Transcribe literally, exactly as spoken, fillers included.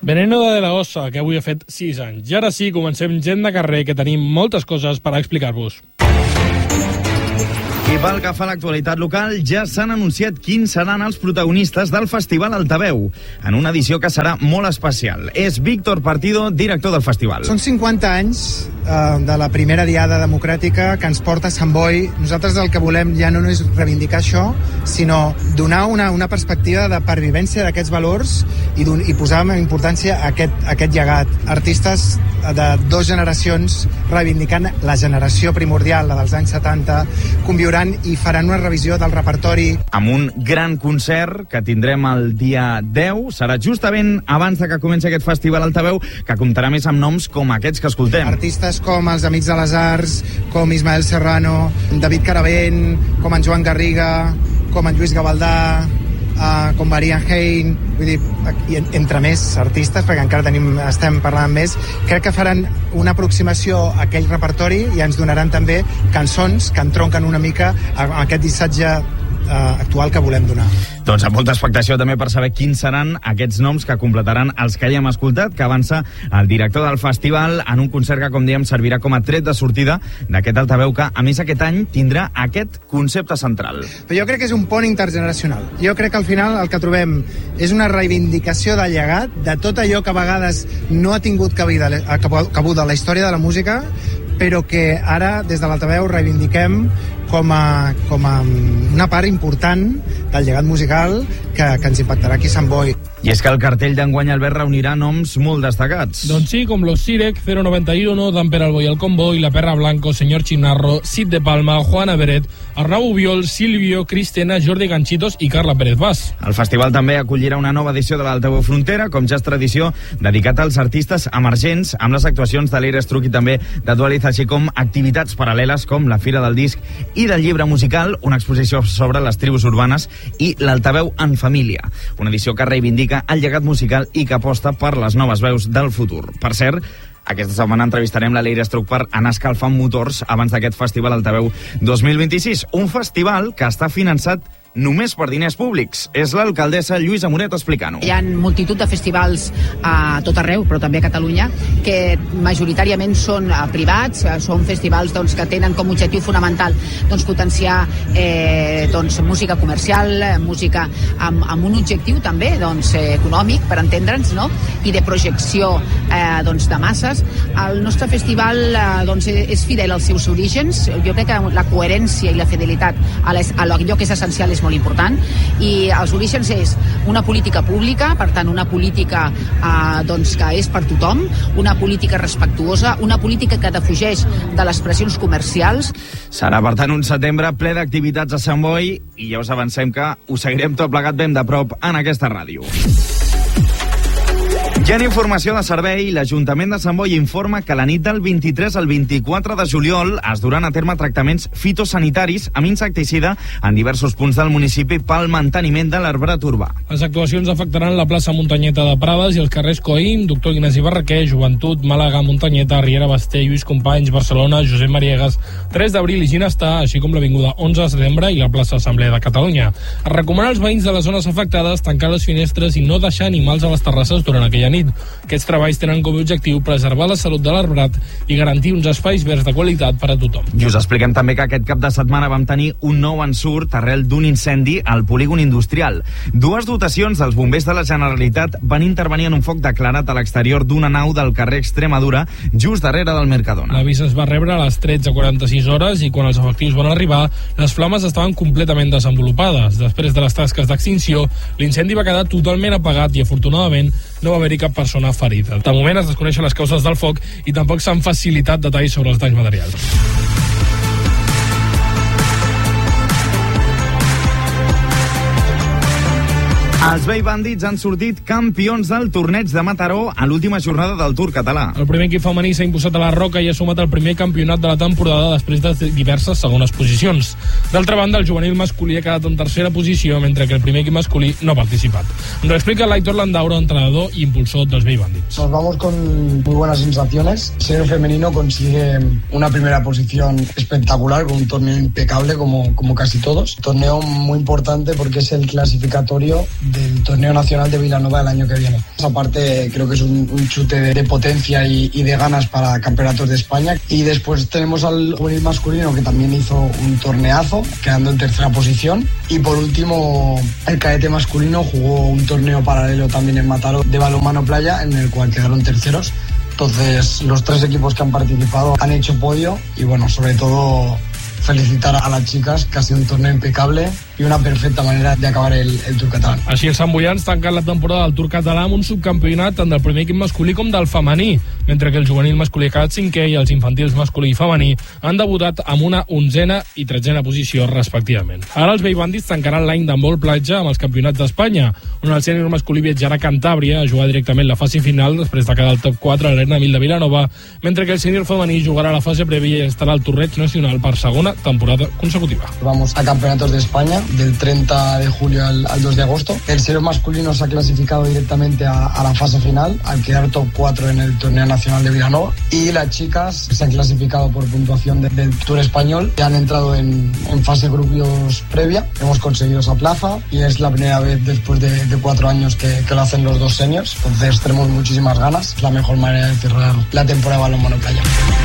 Veneno de la Ossa, que avui ha fet sis anys. I ara sí, comencem Gent de carrer, que tenim moltes coses per explicar-vos. I pel que fa a l'actualitat local, ja s'han anunciat quins seran els protagonistes del Festival Altaveu, en una edició que serà molt especial. És Víctor Partido, director del festival. Són cinquanta anys eh, de la primera diada democràtica que ens porta a Sant Boi. Nosaltres el que volem ja no és reivindicar això, sinó donar una, una perspectiva de pervivència d'aquests valors i, i posar en importància aquest, aquest llegat. Artistes de dues generacions reivindicant la generació primordial, la dels anys setanta, conviuran i faran una revisió del repertori. Amb un gran concert que tindrem el dia deu, serà justament abans de que comenci aquest Festival Altaveu, que comptarà més amb noms com aquests que escoltem. Artistes com els Amics de les Arts, com Ismael Serrano, David Caravent, com en Joan Garriga, com en Lluís Gavaldà, uh, com Marian Hein, vull dir, entre més artistes, perquè encara tenim, estem parlant més, crec que faran una aproximació a aquell repertori i ens donaran també cançons que entronquen una mica amb aquest missatge uh, actual que volem donar. Doncs amb molta expectació també per saber quins seran aquests noms que completaran els que ja hem escoltat, que avança el director del festival en un concert que, com dèiem, servirà com a tret de sortida d'aquest Altaveu que, a més, aquest any tindrà aquest concepte central. Però jo crec que és un pont intergeneracional. Jo crec que al final el que trobem és una reivindicació de llegat, de tot allò que a vegades no ha tingut cabuda a la història de la música, però que ara, des de l'Altaveu, reivindiquem com a, com a una part important del llegat musical que, que ens impactarà aquí a Sant Boi. I és que el cartell d'enguany, Albert, reunirà noms molt destacats. Doncs sí, com los Sirek, cero noventa y uno, Dan Peralbo y el Convoy, La Perra Blanco, Señor Chinarro, Cid de Palma, Juana Beret, Arnau Ubiol, Silvio, Cristena, Jordi Ganchitos i Carla Pérez Bas. El festival també acollirà una nova edició de l'Altaveu Frontera, com ja és tradició, dedicat als artistes emergents, amb les actuacions de l'Eire Struc i també de Dualiz, així com activitats paral·leles com la Fira del Disc i del Llibre Musical, una exposició sobre les tribus urbanes i l'Altaveu en família. Una edició que reivindica el llegat musical i que aposta per les noves veus del futur. Per cert, aquesta setmana entrevistarem la Leire Struc per anar escalfant motors abans d'aquest Festival Altaveu dos mil vint-i-sis. Un festival que està finançat només per diners públics. És l'alcaldessa Lluïsa Moret explicant-ho. Hi ha multitud de festivals a tot arreu, però també a Catalunya, que majoritàriament són privats, són festivals doncs, que tenen com a objectiu fonamental doncs, potenciar eh, doncs, música comercial, música amb, amb un objectiu també doncs, econòmic, per entendre'ns, no? I de projecció eh, doncs, de masses. El nostre festival eh, doncs, és fidel als seus orígens. Jo crec que la coherència i la fidelitat a, les, a allò que és essencial és molt important, i els orígens és una política pública, per tant una política eh, doncs, que és per tothom, una política respectuosa, una política que defugeix de les pressions comercials. Serà, per tant, un setembre ple d'activitats a Sant Boi i ja us avancem que us seguirem tot plegat ben de prop en aquesta ràdio. Ja en informació de servei, l'Ajuntament de Sant Boi informa que la nit del vint-i-tres al vint-i-quatre de juliol es duran a terme tractaments fitosanitaris amb insecticida en diversos punts del municipi pel manteniment de l'arbrat urbà. Les actuacions afectaran la plaça Muntanyeta de Prades i els carrers Coïn, Doctor Ignasi Barraquer, Joventut, Màlaga, Muntanyeta, Riera Basté, Lluís Companys, Barcelona, Josep Mariegas, tres d'abril i Ginestà, així com l'avinguda onze de setembre i la plaça Assemblea de Catalunya. Es recomana als veïns de les zones afectades tancar les finestres i no deixar animals a les terrasses durant aquella nit. Aquests treballs tenen com a objectiu preservar la salut de l'arbrat i garantir uns espais verds de qualitat per a tothom. I us expliquem també que aquest cap de setmana vam tenir un nou ensurt arrel d'un incendi al polígon industrial. Dues dotacions dels bombers de la Generalitat van intervenir en un foc declarat a l'exterior d'una nau del carrer Extremadura, just darrere del Mercadona. L'avís es va rebre a les tretze quaranta-sis hores i quan els efectius van arribar, les flames estaven completament desenvolupades. Després de les tasques d'extinció, l'incendi va quedar totalment apagat i, afortunadament, no va haver-hi cap persona ferida. De moment es desconeixen les causes del foc i tampoc s'han facilitat detalls sobre els danys materials. Els Bay Bandits han sortit campions del torneig de Mataró a l'última jornada del Tour català. El primer equip femení s'ha imposat a la Roca i ha sumat el primer campionat de la temporada després de diverses segones posicions. D'altra banda, el juvenil masculí ha quedat en tercera posició, mentre que el primer equip masculí no ha participat. Ens ho explica l'Aitor Landauro, entrenador i impulsor dels Bay Bandits. Nos vamos con muy buenas sensaciones. Ser femenino consigue una primera posición espectacular, con un torneo impecable como, como casi todos. Torneo muy importante porque es el clasificatorio del torneo nacional de Vilanova el año que viene. Aparte, creo que es un, un chute de, de potencia y, y de ganas para campeonatos de España. Y después tenemos al juvenil masculino, que también hizo un torneazo, quedando en tercera posición. Y por último, el cadete masculino jugó un torneo paralelo también en Mataró de balonmano playa, en el cual quedaron terceros. Entonces, los tres equipos que han participado han hecho podio y, bueno, sobre todo felicitar a las chicas, que ha sido un torneo impecable i una perfecta manera d'acabar el, el Tour català. Així els samboians tanquen la temporada del Tour català amb un subcampionat tant del primer equip masculí com del femení, mentre que el juvenil masculí ha quedat cinquè i els infantils masculí i femení han debutat amb una onzena i tretzena posició respectivament. Ara els veibandis tancaran l'any d'handbol platja amb els campionats d'Espanya, on el sènior masculí viatjarà a Cantàbria a jugar directament la fase final després de quedar al top quatre a l'Arena Mil de Vilanova, mentre que el sènior femení jugarà la fase prèvia i estarà al torneig nacional per segona temporada consecutiva. Vamos a campeonatos de España del treinta de julio al, al dos de agosto. El senior masculino se ha clasificado directamente a, a la fase final al quedar top cuatro en el torneo nacional de Vilanova, y las chicas se han clasificado por puntuación de, del Tour español y han entrado en, en fase grupos previa. Hemos conseguido esa plaza y es la primera vez después de, de cuatro años que, que lo hacen los dos seniors, entonces tenemos muchísimas ganas. Es la mejor manera de cerrar la temporada de balonmano playa.